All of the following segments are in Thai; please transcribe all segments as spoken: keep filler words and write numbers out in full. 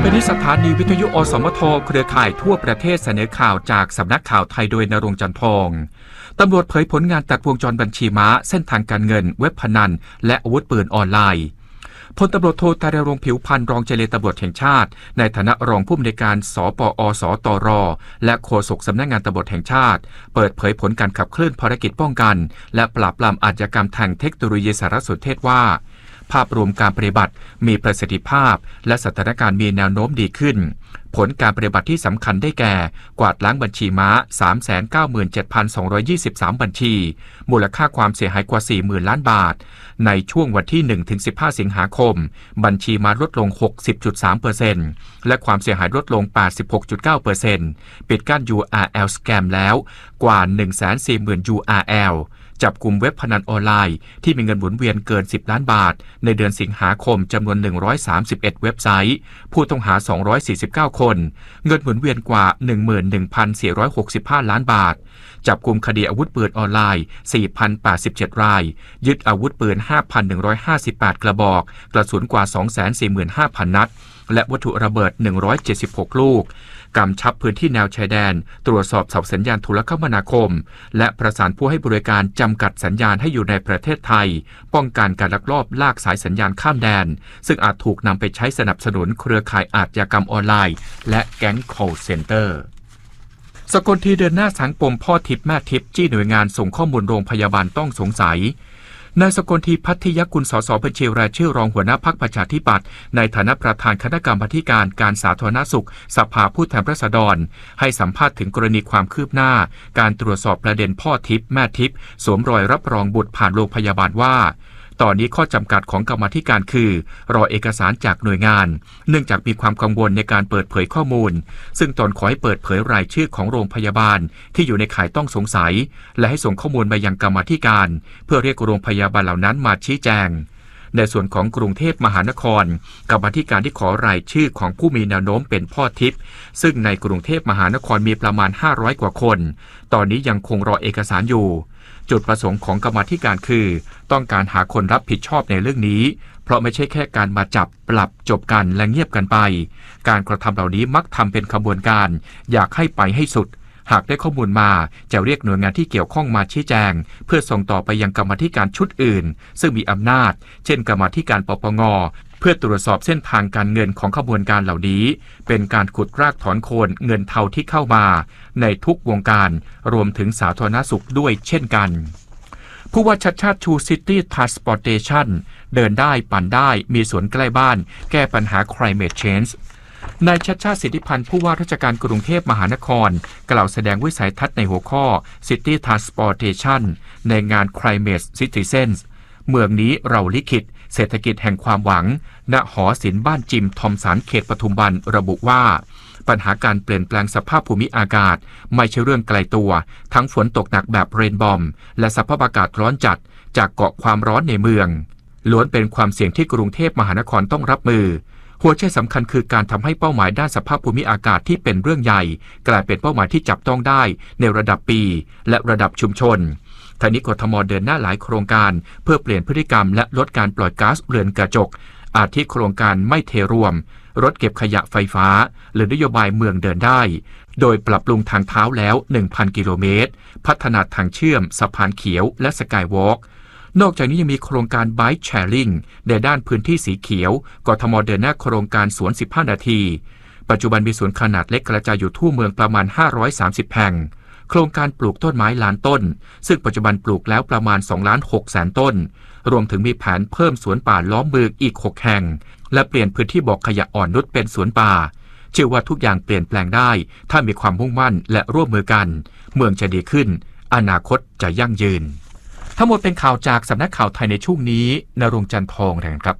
วันนี้สถานีวิทยุอสมทเครือข่ายทั่วประเทศเสนอข่าวจากสำนักข่าวไทยโดยณรงค์จันทร์ทองตำรวจเผยผลงานตัดวงจรบัญชีม้าเส้นทางการเงินเว็บพนันและอาวุธปืนออนไลน์พลตำรวจโทไตรรงค์ผิวพรรณรองเจรตำรวจแห่งชาติในฐานะรองผู้อำนวยการสปอสตรและโฆษกสำนักงานตำรวจแห่งชาติเปิดเผยผลการขับเคลื่อนภารกิจป้องกันและปราบปรามอาชญากรรมทางเทคโนโลยีสารสนเทศว่าภาพรวมการปฏิบัติมีประสิทธิภาพและสถานการณ์มีแนวโน้มดีขึ้นผลการปฏิบัติที่สำคัญได้แก่กวาดล้างบัญชีม้า สามแสนเก้าหมื่นเจ็ดพันสองร้อยยี่สิบสาม บัญชีมูลค่าความเสียหายกว่า สี่หมื่น ล้านบาทในช่วงวันที่ หนึ่งถึงสิบห้า สิงหาคมบัญชีม้าลดลง หกสิบจุดสามเปอร์เซ็นต์ และความเสียหายลดลง แปดสิบหกจุดเก้าเปอร์เซ็นต์ ปิดกั้น ยู อาร์ แอล Scam แล้วกว่า หนึ่งแสนสี่หมื่น ยู อาร์ แอลจับกลุ่มเว็บพนันออนไลน์ที่มีเงินหมุนเวียนเกินสิบล้านบาทในเดือนสิงหาคมจำนวนหนึ่งร้อยสามสิบเอ็ดเว็บไซต์ผู้ต้องหาสองร้อยสี่สิบเก้าคนเงินหมุนเวียนกว่า หนึ่งหมื่นหนึ่งพันสี่ร้อยหกสิบห้า ล้านบาทจับกลุ่มคดีอาวุธปืนออนไลน์ สี่พันแปดสิบเจ็ด รายยึดอาวุธปืน ห้าพันหนึ่งร้อยห้าสิบแปด กระบอกกระสุนกว่า สองแสนสี่หมื่นห้าพัน นัดและวัตถุระเบิดหนึ่งร้อยเจ็ดสิบหกลูกกำชับพื้นที่แนวชายแดนตรวจสอบเสาสัญญาณโทรคมนาคมและประสานผู้ให้บริการจำกัดสัญญาณให้อยู่ในประเทศไทยป้องกันการลักลอบลากสายสัญญาณข้ามแดนซึ่งอาจถูกนำไปใช้สนับสนุนเครือข่ายอาชญากรรมออนไลน์และแก๊ง call center สกลทีเดินหน้าสังปมพ่อทิพย์แม่ทิพย์จี้หน่วยงานส่งข้อมูลโรงพยาบาลต้องสงสัยนายสกลทีพัทยกุลสสบัญชีรายชื่อรองหัวหน้าพรรคประชาธิปัตย์ในฐานะประธานคณะกรรมาการการสาธารณสุขสภาผู้แทนราษฎรให้สัมภาษณ์ถึงกรณีความคืบหน้าการตรวจสอบประเด็นพ่อทิพย์แม่ทิพย์สวมรอยรับรองบุตรผ่านโรงพยาบาลว่าตอนนี้ข้อจำกัดของกรรมาธิการคือรอเอกสารจากหน่วยงานเนื่องจากมีความกังวลในการเปิดเผยข้อมูลซึ่งตนขอให้เปิดเผยรายชื่อของโรงพยาบาลที่อยู่ในข่ายต้องสงสัยและให้ส่งข้อมูลมายังกรรมาธิการเพื่อเรียกโรงพยาบาลเหล่านั้นมาชี้แจงในส่วนของกรุงเทพมหานครกรรมาธิการที่ขอรายชื่อของผู้มีแนวโน้มเป็นพ่อทิพย์ซึ่งในกรุงเทพมหานครมีประมาณห้าร้อยกว่าคนตอนนี้ยังคงรอเอกสารอยู่จุดประสงค์ของกรรมาธิการคือต้องการหาคนรับผิดชอบในเรื่องนี้เพราะไม่ใช่แค่การมาจับปรับจบกันและเงียบกันไปการกระทำเหล่านี้มักทำเป็นขบวนการอยากให้ไปให้สุดหากได้ข้อมูลมาจะเรียกหน่วยงานที่เกี่ยวข้องมาชี้แจงเพื่อส่งต่อไปยังกรรมาธิการชุดอื่นซึ่งมีอำนาจเช่นกรรมาธิการปปงเพื่อตรวจสอบเส้นทางการเงินของขบวนการเหล่านี้เป็นการขุดรากถอนโคนเงินเทาที่เข้ามาในทุกวงการรวมถึงสาธารณสุขด้วยเช่นกันผู้ว่าชัดชาติชูซิตี้ทรานสปอร์เตชันเดินได้ปั่นได้มีสวนใกล้บ้านแก้ปัญหา climate change นายชัดชาติสิทธิพันธ์ผู้ว่าราชการกรุงเทพมหานครกล่าวแสดงวิสัยทัศน์ในหัวข้อ City Transportation ในงาน Climate Citizens เมืองนี้เราลิขิตเศรษฐกิจแห่งความหวังณหอศิลป์บ้านจิมทอมสันเขตปทุมวันระบุว่าปัญหาการเปลี่ยนแปลงสภาพภูมิอากาศไม่ใช่เรื่องไกลตัวทั้งฝนตกหนักแบบเรนบอมและสภาพอากาศร้อนจัดจากเกาะความร้อนในเมืองล้วนเป็นความเสี่ยงที่กรุงเทพมหานครต้องรับมือหัวใจสำคัญคือการทำให้เป้าหมายด้านสภาพภูมิอากาศที่เป็นเรื่องใหญ่กลายเป็นเป้าหมายที่จับต้องได้ในระดับปีและระดับชุมชนทางนี้กทมเดินหน้าหลายโครงการเพื่อเปลี่ยนพฤติกรรมและลดการปล่อยก๊าซเรือนกระจกอาทิโครงการไม่เทรวมรถเก็บขยะไฟฟ้าหรือนโยบายเมืองเดินได้โดยปรับปรุงทางเท้าแล้ว หนึ่งพัน กิโลเมตรพัฒนาทางเชื่อมสะพานเขียวและสกายวอล์กนอกจากนี้ยังมีโครงการ Bike Sharing ในด้านพื้นที่สีเขียวกทมเดินหน้าโครงการสวนสิบห้านาทีปัจจุบันมีสวนขนาดเล็กกระจายอยู่ทั่วเมืองประมาณห้าร้อยสามสิบแห่งโครงการปลูกต้นไม้ล้านต้นซึ่งปัจจุบันปลูกแล้วประมาณสองล้านหกแสนต้นรวมถึงมีแผนเพิ่มสวนป่าล้อมเมืองอีกหกแห่งและเปลี่ยนพื้นที่บ่อขยะอ่อนนุชเป็นสวนป่าเชื่อว่าทุกอย่างเปลี่ยนแปลงได้ถ้ามีความมุ่งมั่นและร่วมมือกันเมืองจะดีขึ้นอนาคตจะยั่งยืนทั้งหมดเป็นข่าวจากสำนักข่าวไทยในช่วงนี้ณรงค์จันทร์ทองนะครับ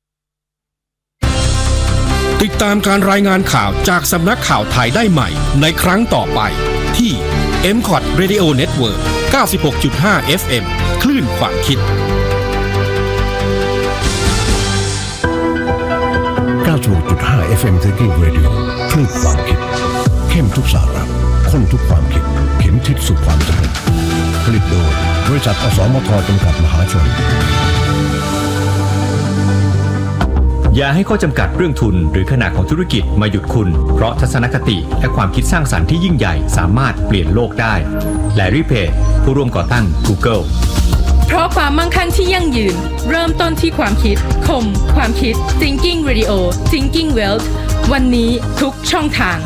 ติดตามการรายงานข่าวจากสำนักข่าวไทยได้ใหม่ในครั้งต่อไปที่ เอ็ม คอท Radio Network เก้าสิบหกจุดห้า เอฟ เอ็ม คลื่นความคิดเก้าสิบหกจุดห้า เอฟ เอ็ม Thinking Radio คลื่นความคิดเข้มทุกสาระข้นทุกความคิดเข็มทิศสู่ความสำเร็จผลิตโดยบริษัทอสมทจำกัดมหาชนอย่าให้ข้อจำกัดเรื่องทุนหรือขนาดของธุรกิจมาหยุดคุณเพราะทัศนคติและความคิดสร้างสรรค์ที่ยิ่งใหญ่สามารถเปลี่ยนโลกได้แลรี่เพจผู้ร่วมก่อตั้ง Google เพราะความมั่งคั่งที่ยั่งยืนเริ่มต้นที่ความคิดคมความคิด Thinking Radio Thinking Wealth วันนี้ทุกช่องทาง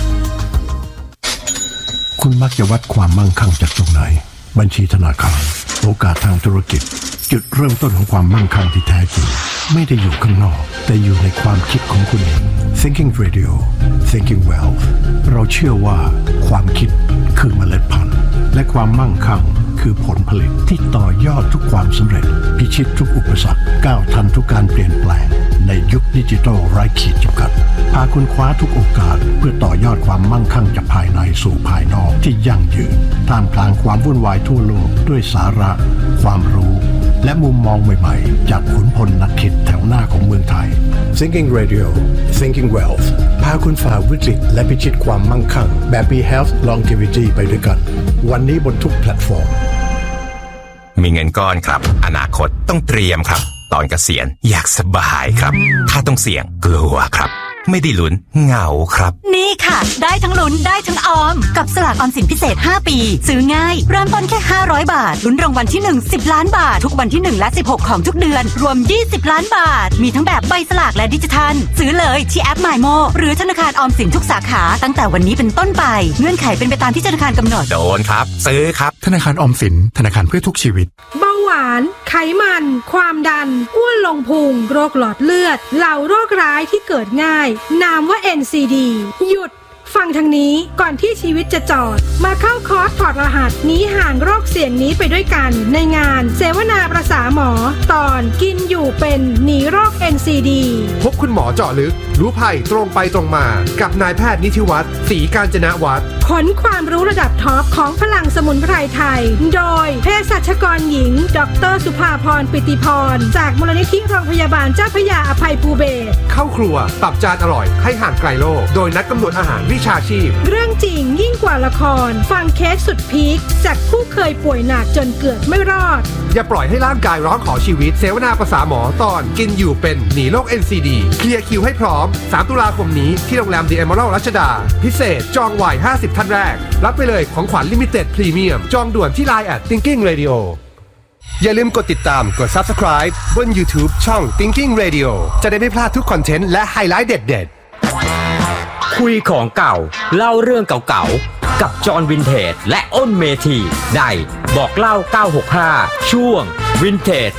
คุณมักจะวัดความมั่งคั่งจากตรงไหนบัญชีธนาคารโอกาสทางธุรกิจจุดเริ่มต้นของความมั่งคั่งที่แท้จริงไม่ได้อยู่ข้างนอกแต่อยู่ในความคิดของคุณเอง Thinking Radio Thinking Wealth เราเชื่อว่าความคิดคือเมล็ดพันธุ์และความมั่งคั่งคือผลผลิตที่ต่อยอดทุกความสำเร็จพิชิตทุกอุปสรรคก้าวทันทุกการเปลี่ยนแปลงในยุคดิจิทัลไร้ขีดจำกัดพาคุณคว้าทุกโอกาสเพื่อต่อยอดความมั่งคั่งจากภายในสู่ภายนอกที่ยั่งยืนท่ามกลางความวุ่นวายทั่วโลกด้วยสาระความรู้และมุมมองใหม่ๆจากขุนพลนักคิดแถวหน้าของเมืองไทย Thinking Radio Thinking Wealth พาคุณฝ่าวิกฤตและพิชิตความมั่งคั่งแบบ Health Longevity ไปด้วยกันวันนี้บนทุกแพลตฟอร์มมีเงินก้อนครับอนาคตต้องเตรียมครับตอนเกษียณอยากสบายครับถ้าต้องเสี่ยงกลัวครับไม่ได้ลุ้นเหงาครับนี่ค่ะได้ทั้งลุ้นได้ทั้งออมกับสลากออมสินพิเศษห้าปีซื้อง่ายเริ่มต้นแค่ห้าร้อยบาทลุ้นรางวัลที่หนึ่ง สิบล้านบาททุกวันที่หนึ่งและสิบหกของทุกเดือนรวมยี่สิบล้านบาทมีทั้งแบบใบสลากและดิจิทัลซื้อเลยที่แอป มาย โม หรือธนาคารออมสินทุกสาขาตั้งแต่วันนี้เป็นต้นไปเงื่อนไขเป็นไปตามที่ธนาคารกำหนดโดนครับซื้อครับธนาคารออมสินธนาคารเพื่อทุกชีวิตเบาหวานไขมันความดันอ้วนลงพุงโรคหลอดเลือดเหล่าโรคร้ายที่เกิดง่ายนามว่า เอ็น ซี ดี หยุดฟังทางนี้ก่อนที่ชีวิตจะจอดมาเข้าคอร์สถอดรหัสหนีห่างโรคเสี่ยงนี้ไปด้วยกันในงานเสวนาประสาหมอตอนกินอยู่เป็นหนีโรค เอ็น ซี ดีพบคุณหมอเจาะลึกรู้ภัยตรงไปตรงมากับนายแพทย์นิธิวัฒน์ศรีกาญจนวัฒน์ขนความรู้ระดับท็อปของพลังสมุนไพรไทยโดยเภสัชกรหญิงดร.สุภาพรปิติพรจากมูลนิธิโรงพยาบาลเจ้าพระยาอภัยภูเบศรเข้าครัวปรับจานอร่อยให้ห่างไกลโลกโดยนักกำหนดอาหารวิชาชีพเรื่องจริงยิ่งกว่าละครฟังเคสสุดพีคจากผู้เคยป่วยหนักจนเกือบไม่รอดอย่าปล่อยให้ร่างกายร้องขอชีวิตเสวนาประสาหมอตอนกินอยู่เป็นหนีโรค เอ็น ซี ดี เคลียร์คิวให้พร้อมสามตุลาคมนี้ที่โรงแรม The Emerald รัชดาพิเศษจองไว้ห้าสิบท่านแรกรับไปเลยของขวัญลิมิเต็ดพรีเมียมจองด่วนที่ ไลน์ แอท Thinking Radio อย่าลืมกดติดตามกด Subscribe บน YouTube ช่อง Thinking Radio จะได้ไม่พลาดทุกคอนเทนต์และไฮไลท์เด็ดๆคุยของเก่าเล่าเรื่องเก่าๆกับจอห์นวินเทจและอ้นเมธีในบอกเล่าเก้าหกห้าช่วงวินเทจ